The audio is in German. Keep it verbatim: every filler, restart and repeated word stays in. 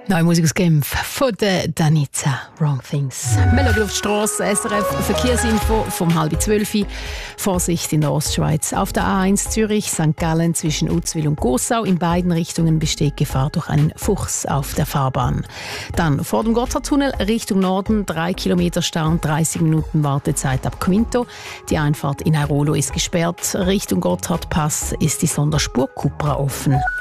Neue Musik aus Genf von der Danica, Wrong Things. Wir schauen auf die Strasse, S R F Verkehrsinfo vom halb zwölf. Vorsicht in der Ostschweiz. Auf der A eins Zürich, Sankt Gallen zwischen Uzwil und Gossau. In beiden Richtungen besteht Gefahr durch einen Fuchs auf der Fahrbahn. Dann vor dem Gotthardtunnel Richtung Norden, drei Kilometer Stau und dreißig Minuten Wartezeit ab Quinto. Die Einfahrt in Airolo ist gesperrt. Richtung Gotthardpass ist die Sonderspur Cupra offen.